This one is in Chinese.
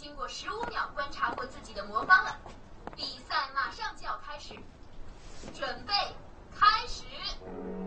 经过15秒观察过自己的魔方了。比赛马上就要开始，准备